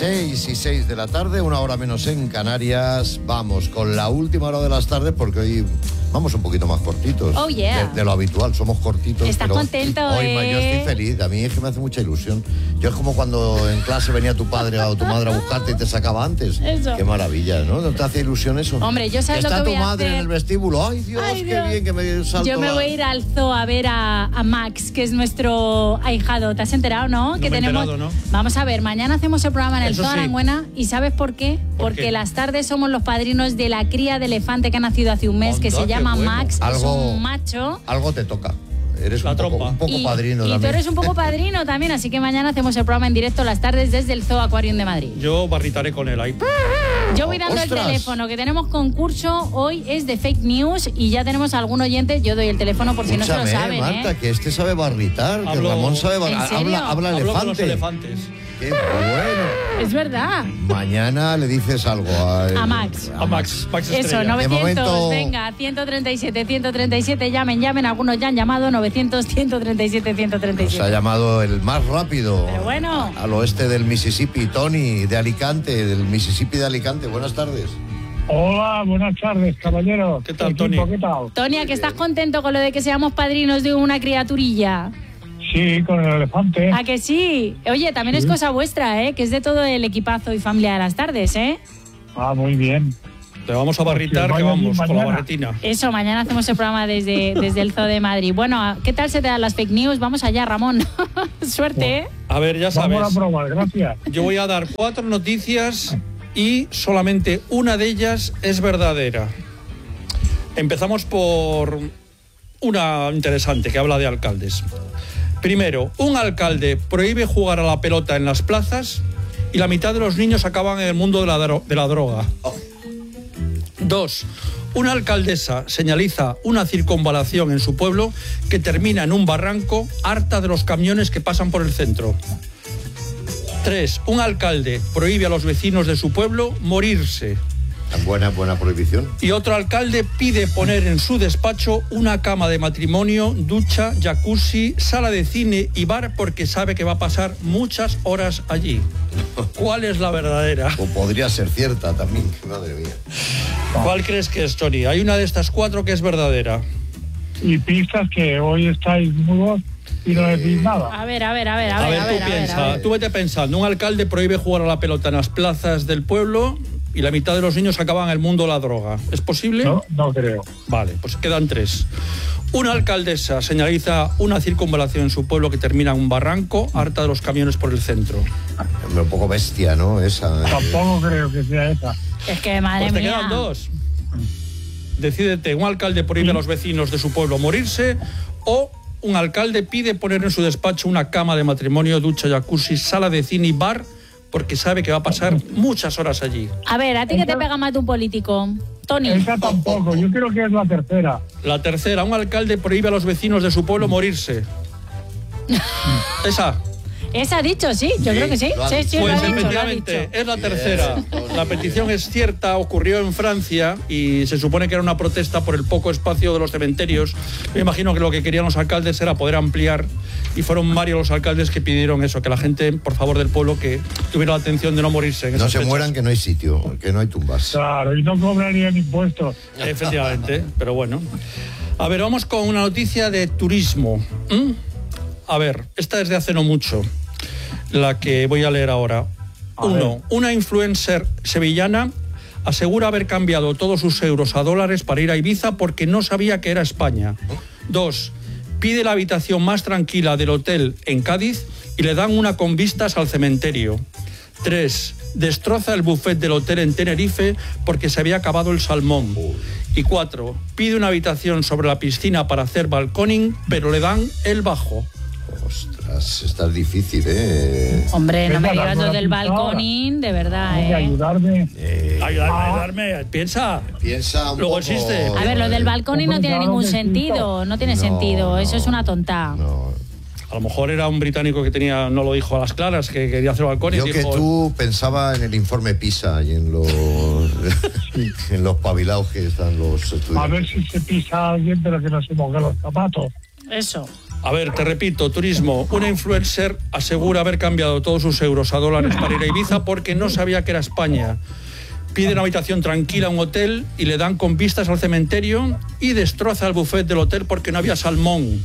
6:06 de la tarde, 1 hora menos en Canarias. Vamos con la última hora de las tardes porque hoy vamos un poquito más cortitos. Oh, yeah. De lo habitual, somos cortitos. ¿Estás pero contento, hoy yo estoy feliz, a mí es que me hace mucha ilusión. Yo es como cuando en clase venía tu padre o tu madre a buscarte y te sacaba antes. Eso. Qué maravilla, ¿no? ¿No te hace ilusión eso? Hombre, yo sabes lo que está voy tu a madre hacer. en el vestíbulo. Ay, Dios, qué bien que me salto. Yo me voy a ir al zoo a ver a Max, que es nuestro ahijado. ¿Te has enterado, no? No Que me he tenemos. enterado, ¿no? Vamos a ver, mañana hacemos el programa en el Eso zoo sí. Aranguena. ¿Y sabes por qué? ¿Por Porque qué? las tardes somos los padrinos de la cría de elefante que ha nacido hace un mes, que Anda, se qué llama bueno. Max. Es Algo- un macho. Algo te toca. Eres La un trompa. poco padrino y tú también. eres un poco padrino también, así que mañana hacemos el programa en directo las tardes desde el Zoo Aquarium de Madrid. Yo barritaré con él ahí. Yo voy dando ¡Ostras! el teléfono, que tenemos concurso, hoy es de fake news y ya tenemos algún oyente. Yo doy el teléfono por si no se lo Escúchame, saben, Marta, que este sabe barritar, que Hablo- Ramón sabe ¿En barritar. serio? Habla Hablo con los elefante. elefantes. Qué bueno. Es verdad. Mañana le dices algo A Max. A Max Eso, Estrella. 900, momento- venga, 137, llamen, algunos ya han llamado, 900, 137, Nos ha 137. llamado el más rápido. Pero bueno. Al oeste del Mississippi, Tony, de Alicante, del Mississippi de Alicante. Buenas tardes. Hola, buenas tardes, caballeros. ¿Qué tal, Equipo, Tony? ¿Qué tal? Tonia, que estás contento con lo de que seamos padrinos de una criaturilla. Sí, con el elefante. ¿A que sí? Oye, también es cosa vuestra, ¿eh? Que es de todo el equipazo y familia de las tardes, ¿eh? Ah, muy bien. Te vamos a barritar, Pues que vaya vamos, bien con la mañana. barretina. Eso, mañana hacemos el programa desde el Zoo de Madrid. Bueno, ¿qué tal se te dan las fake news? Vamos allá, Ramón. Suerte, ¿eh? A ver, ya Vamos sabes. a probar, gracias. Yo voy a dar 4 noticias y solamente una de ellas es verdadera. Empezamos por una interesante que habla de alcaldes. Primero, un alcalde prohíbe jugar a la pelota en las plazas y la mitad de los niños acaban en el mundo de la droga. 2. Una alcaldesa señaliza una circunvalación en su pueblo que termina en un barranco, harta de los camiones que pasan por el centro. 3. Un alcalde prohíbe a los vecinos de su pueblo morirse. Buena prohibición. Y otro alcalde pide poner en su despacho una cama de matrimonio, ducha, jacuzzi, sala de cine y bar porque sabe que va a pasar muchas horas allí. ¿Cuál es la verdadera? O podría ser cierta también. Madre mía. ¿Cuál crees que es, Tony? Hay una de estas 4 que es verdadera. Y pistas que hoy estáis mudos y no decís nada. A ver. Tú piensa, tú vete pensando. Un alcalde prohíbe jugar a la pelota en las plazas del pueblo y la mitad de los niños acaban en el mundo de la droga. ¿Es posible? No creo. Vale, pues quedan 3. Una alcaldesa señaliza una circunvalación en su pueblo que termina en un barranco, harta de los camiones por el centro. Un poco bestia, ¿no? Esa. Tampoco creo que sea esa. Es que, madre Pues te mía. quedan 2. Decídete, un alcalde prohíbe a los vecinos de su pueblo morirse o un alcalde pide poner en su despacho una cama de matrimonio, ducha, jacuzzi, sala de cine y bar porque sabe que va a pasar muchas horas allí. A ver, ¿a ti qué te pega más de un político? Tony. Esa tampoco, yo creo que es la tercera. La tercera, un alcalde prohíbe a los vecinos de su pueblo morirse. Esa. Esa ha dicho, sí, yo creo que sí. lo ha Sí, dicho. sí, lo Pues ha dicho, lo ha efectivamente, dicho. es la tercera. La petición es cierta, ocurrió en Francia y se supone que era una protesta por el poco espacio de los cementerios. Me imagino que lo que querían los alcaldes era poder ampliar y fueron varios los alcaldes que pidieron eso, que la gente, por favor del pueblo, que tuviera la atención de no morirse en No esas se fechas. mueran, que no hay sitio, que no hay tumbas. Claro, y no cobrarían impuestos. Efectivamente, pero bueno. A ver, vamos con una noticia de turismo. A ver, esta es de hace no mucho, la que voy a leer ahora. Una influencer sevillana asegura haber cambiado todos sus euros a dólares para ir a Ibiza porque no sabía que era España. 2. Pide la habitación más tranquila del hotel en Cádiz y le dan una con vistas al cementerio. 3. Destroza el buffet del hotel en Tenerife porque se había acabado el salmón. Y 4. Pide una habitación sobre la piscina para hacer balconing, pero le dan el bajo. Ostras, está difícil, ¿eh? Hombre, no me Venga, digas lo dame del una pista balconing, de verdad, Hay que ¿eh? ayudarme. Ayudarme, piensa. Piensa un Luego poco. existe. A ver, lo del balconing no tiene ningún sentido, no tiene sentido, eso es una tonta. No. A lo mejor era un británico que tenía, no lo dijo a las claras, que quería hacer balcones. Yo y que dijo, tú pensaba en el informe PISA y en los en los pabilados que están los A estudiantes. ver si se pisa a alguien, pero que no se moje los zapatos. Eso. A ver, te repito, turismo. Una influencer asegura haber cambiado todos sus euros a dólares para ir a Ibiza porque no sabía que era España. Pide una habitación tranquila a un hotel y le dan con vistas al cementerio y destroza el buffet del hotel porque no había salmón.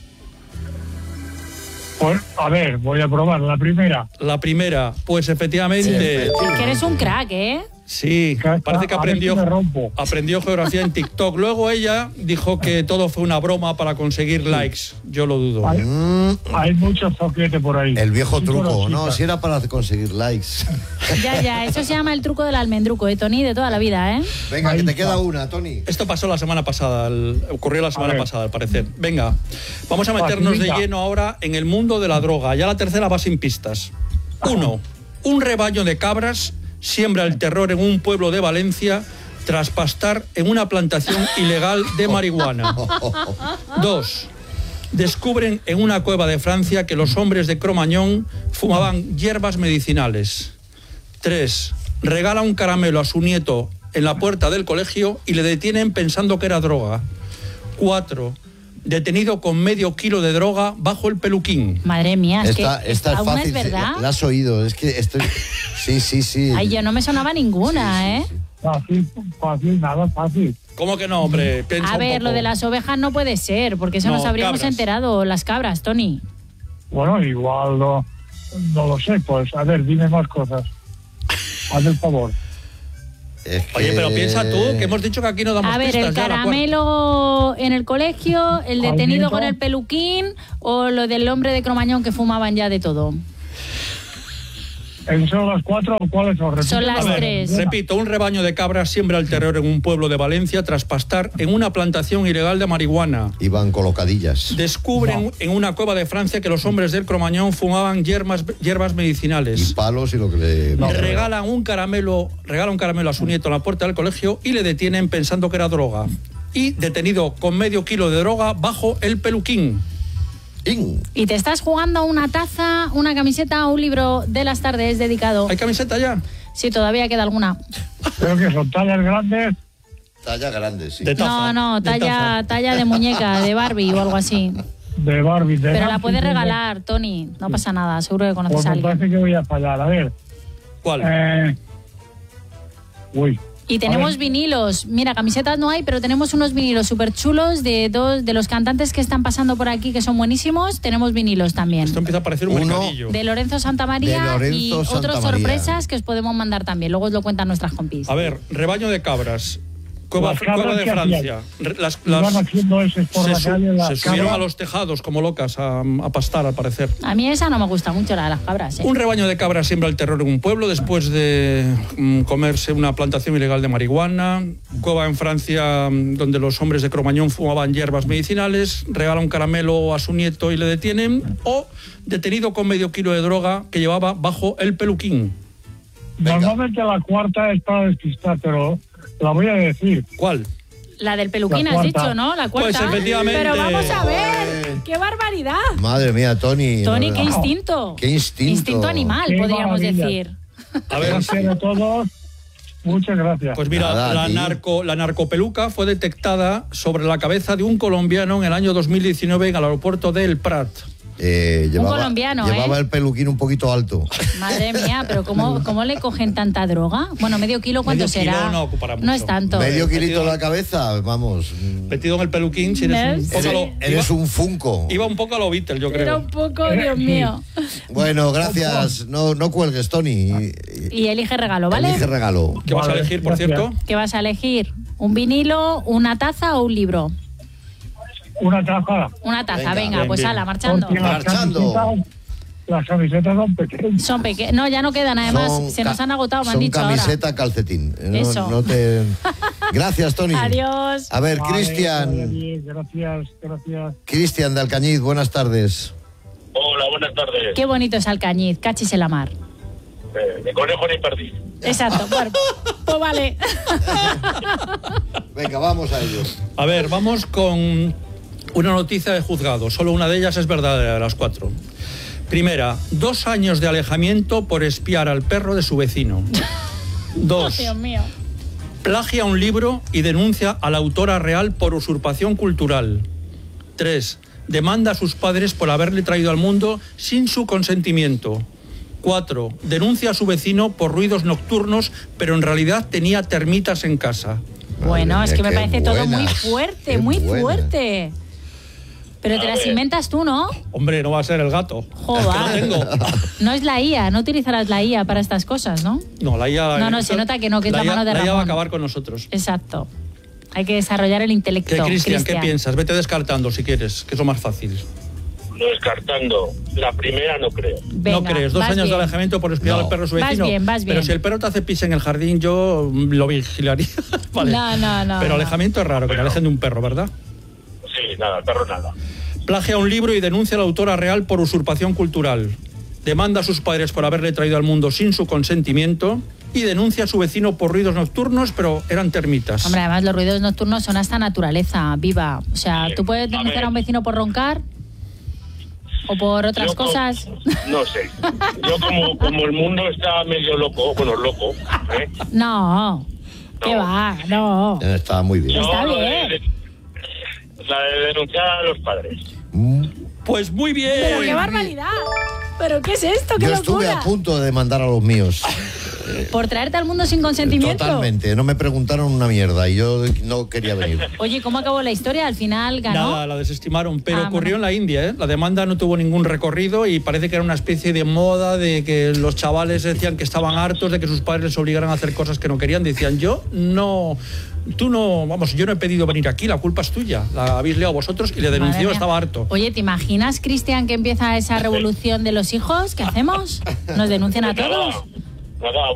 Pues, a ver, voy a probar la primera. La primera, pues efectivamente... Que eres un crack, ¿eh? Sí, parece que A ver si me rompo. aprendió geografía en TikTok. Luego ella dijo que todo fue una broma para conseguir likes. Yo lo dudo. Hay mucho zoquete por ahí. El viejo Sí, truco, conocidas. ¿no? Si era para conseguir likes. Ya, eso se llama el truco del almendruco, Tony, de toda la vida, ¿eh? Venga, que Ahí te está. queda una, Tony. Esto pasó la semana pasada, ocurrió la semana ver. pasada, al parecer. Venga, vamos a meternos de Facilita. lleno ahora en el mundo de la droga. Ya la tercera va sin pistas. 1. Un rebaño de cabras siembra el terror en un pueblo de Valencia tras pastar en una plantación ilegal de marihuana. 2. Descubren en una cueva de Francia que los hombres de Cromañón fumaban hierbas medicinales. 3. Regala un caramelo a su nieto en la puerta del colegio y le detienen pensando que era droga. 4. Detenido con medio kilo de droga bajo el peluquín. Madre mía, es Esta que es aún fácil. es verdad. La has oído. Es que estoy... Sí. Ay, yo no me sonaba ninguna, ¿eh? Fácil, nada fácil. ¿Cómo que no, hombre? Piensa A un ver, poco. lo de las ovejas no puede ser, porque eso No, nos habríamos cabras. enterado. Las cabras, Tony. Bueno, igual no lo sé. Pues, a ver, dime más cosas. Haz el favor. Es que- Oye, pero piensa tú, que hemos dicho que aquí no damos A ver, pistas. el ya, la cuarta. caramelo en el colegio, el detenido ¿Al con nieto? el peluquín o lo del hombre de Cromañón que fumaban ya de todo. ¿Son las 4 o cuáles son? Son las A ver, 3. repito, un rebaño de cabras siembra el terror en un pueblo de Valencia tras pastar en una plantación ilegal de marihuana. Iban colocadillas. Descubren en una cueva de Francia que los hombres del Cromañón fumaban hierbas Y medicinales. palos y lo que le... Regala un caramelo a su nieto en la puerta del colegio y le detienen pensando que era droga. Y detenido con medio kilo de droga bajo el peluquín. ¡In! Y te estás jugando una taza, una camiseta o un libro de las tardes dedicado. ¿Hay camiseta ya? Sí, todavía queda alguna. Creo que son tallas grandes. Talla grande, sí. De taza. No, de taza. talla de muñeca, de Barbie o algo así. De Barbie. De Pero la Barbie, puedes de- regalar, Tony. No pasa nada, seguro que conoces Pues a me alguien. parece que voy a fallar. A ver. ¿Cuál? Uy. Y tenemos A ver. vinilos. Mira, camisetas no hay, pero tenemos unos vinilos súper chulos de dos de los cantantes que están pasando por aquí, que son buenísimos. Tenemos vinilos también. Esto empieza a parecer un Uno mercadillo. De Lorenzo Santamaría De Lorenzo y otras Santamaría. sorpresas que os podemos mandar también. Luego os lo cuentan nuestras compis. A ver, rebaño de cabras. Cueva Las cabras de que Francia. Iban haciendo ese por la calle. se Las subieron a cabras. los tejados como locas a pastar, al parecer. A mí esa no me gusta mucho, la de las cabras. ¿eh? Un rebaño de cabras siembra el terror en un pueblo después de comerse una plantación ilegal de marihuana. Cueva en Francia donde los hombres de Cromañón fumaban hierbas medicinales. Regala un caramelo a su nieto y le detienen. O detenido con medio kilo de droga que llevaba bajo el peluquín. Venga. Normalmente la cuarta es para despistar, pero la voy a decir. ¿Cuál? La del peluquín La has cuarta. dicho, ¿no? La cuarta. Pues efectivamente. Pero vamos a ver. ¡Qué barbaridad! Madre mía, Tony. Tony, No, qué no. instinto. Qué instinto. Instinto animal, Qué podríamos maravilla. decir. A ver, Gracias a todos. Muchas gracias. pues mira, Nada, a ti. la narcopeluca fue detectada sobre la cabeza de un colombiano en el año 2019 en el aeropuerto de El Prat. colombiano, Llevaba ¿eh? el peluquín un poquito alto. Madre mía, pero ¿cómo le cogen tanta droga? Bueno, medio kilo, ¿cuánto Medio kilo será? no ocupará No es mucho. tanto. Medio kilito Metido- en la cabeza, vamos. Metido en el peluquín, si eres un Sí. poco a lo- Eres iba- un funko. Iba un poco a lo Beatle, yo Era creo. un poco, Dios mío. Bueno, gracias. No cuelgues, Tony. Y elige regalo, ¿vale? Elige regalo. ¿Qué vas a Vale, elegir, por gracias. cierto? ¿Qué vas a elegir? ¿Un vinilo, una taza o un libro? Una taza. Una taza, Venga, venga, bien, pues bien. ala, marchando. Porque Marchando. las camisetas son pequeñas. Son pequeños. No, ya no quedan, además, Son se nos ca- han agotado, me han son dicho camiseta, calcetín. Eso. No te... Gracias, Tony. ahora. Adiós. A ver, Vale, vaya Cristian. bien, gracias. Cristian de Alcañiz, buenas tardes. Hola, buenas tardes. Qué bonito es Alcañiz, cachis en la mar. De conejo ni perdiz. Exacto, bueno, pues vale. Venga, vamos a ello. A ver, vamos con una noticia de juzgado. Solo una de ellas es verdadera, de las 4. Primera, 2 años de alejamiento por espiar al perro de su vecino. 2. Dios mío. Plagia un libro y denuncia a la autora real por usurpación cultural. 3. demanda a sus padres por haberle traído al mundo sin su consentimiento. 4. Denuncia a su vecino por ruidos nocturnos, pero en realidad tenía termitas en casa. Bueno, es que me parece todo muy buenas, fuerte, qué muy buenas. fuerte. Pero te las inventas tú, ¿no? Hombre, no va a ser el gato. Joder. Es que no tengo. No es la IA, no utilizarás la IA para estas cosas, ¿no? No, la IA... No, se nota que no, que es la mano de La IA va a Ramón. acabar con nosotros. Exacto. Hay que desarrollar el intelecto. Cristian, ¿qué piensas? Vete descartando si quieres, que es lo más fácil. No descartando. La primera no creo. Venga, no crees, 2 vas años de bien. alejamiento por espiar No. al perro a su Vas vecino. bien, vas bien. Pero si el perro te hace pis en el jardín, yo lo vigilaría. Vale. No. Pero alejamiento es raro, que te alejen de un perro, ¿verdad? Sí, nada, el perro nada. Plagia un libro y denuncia a la autora real por usurpación cultural. Demanda a sus padres por haberle traído al mundo sin su consentimiento y denuncia a su vecino por ruidos nocturnos, pero eran termitas. Hombre, además los ruidos nocturnos son hasta naturaleza viva. O sea, ¿tú puedes denunciar a un vecino por roncar? ¿O por otras Yo cosas? No sé. Yo como el mundo está medio loco, bueno, loco, ¿eh? No. ¿Qué No. va? No. Está muy bien. Está Yo, bien. La de denunciar a los padres. Pues muy bien. Pero qué barbaridad. ¿Pero qué es esto? ¡Qué Yo estuve locura! a punto de demandar a los míos. ¿Por traerte al mundo sin consentimiento? Totalmente. No me preguntaron una mierda y yo no quería venir. Oye, ¿cómo acabó la historia? Al final ganó. Nada, la desestimaron, pero Ah, ocurrió bueno. en la India, ¿eh? La demanda no tuvo ningún recorrido y parece que era una especie de moda de que los chavales decían que estaban hartos de que sus padres les obligaran a hacer cosas que no querían. Decían, yo no he pedido venir aquí, la culpa es tuya. La habéis liado vosotros y le Madre denunció, mía. estaba harto. Oye, ¿te imaginas, Cristian, que empieza esa revolución de los hijos? ¿Qué hacemos? ¿Nos denuncian a todos? Nada,